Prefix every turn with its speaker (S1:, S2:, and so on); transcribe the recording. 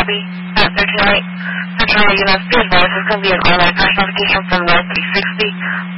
S1: lobby at 1308. Central UNSP advisors going to be a call light crash notification from North 360.